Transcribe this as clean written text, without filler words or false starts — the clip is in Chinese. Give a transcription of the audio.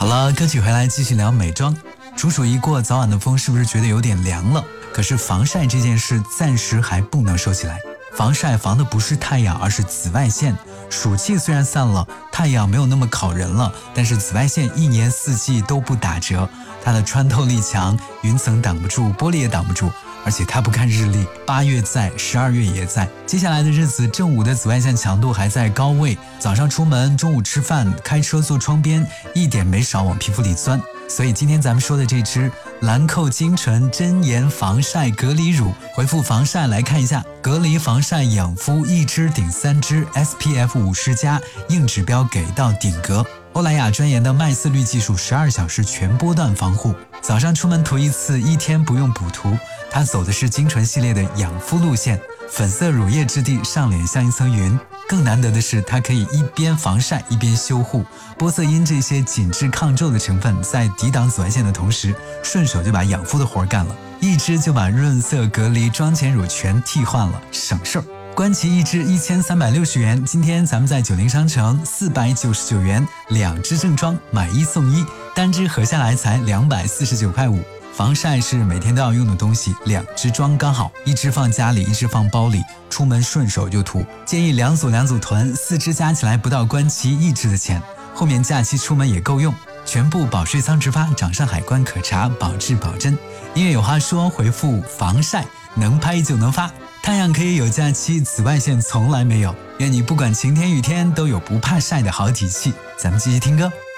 好了，歌曲回来继续聊美妆。处暑一过，早晚的风是不是觉得有点凉了？可是防晒这件事暂时还不能收起来。防晒防的不是太阳，而是紫外线。暑气虽然散了，太阳没有那么烤人了，但是紫外线一年四季都不打折。它的穿透力强，云层挡不住，玻璃也挡不住。而且它不看日历，8月在，12月也在。接下来的日子，正午的紫外线强度还在高位，早上出门，中午吃饭，开车坐窗边，一点没少往皮肤里钻。所以今天咱们说的这支兰蔻精纯真颜防晒隔离乳，回复防晒来看一下，隔离防晒养肤1支顶3支 ，SPF 50+，硬指标给到顶格。欧莱雅专研的麦色滤技术，12小时全波段防护。早上出门涂一次，1天不用补涂。它走的是精纯系列的养肤路线，粉色乳液质地，上脸像一层云。更难得的是，它可以一边防晒一边修护。玻色因这些紧致抗皱的成分，在抵挡紫外线的同时，顺手就把养肤的活干了。1支就把润色隔离妆前乳全替换了，省事儿。官旗1支1360元，今天咱们在90商城499元，2支正装买1送1，单支合下来才249.5块5。防晒是每天都要用的东西，2支装刚好，1支放家里，1支放包里，出门顺手就涂。建议2组囤，4支加起来不到官旗1支的钱，后面假期出门也够用。全部保税仓直发，掌上海关可查，保质保真。音乐有话说，回复防晒，能拍就能发。太阳可以有假期，紫外线从来没有。愿你不管晴天雨天，都有不怕晒的好体气。咱们继续听歌。